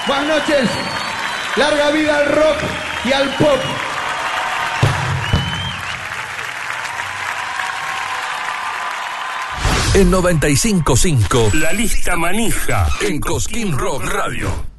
Buenas noches. Larga vida al rock y al pop. En 95.5 La lista manija en Cosquín Rock Radio.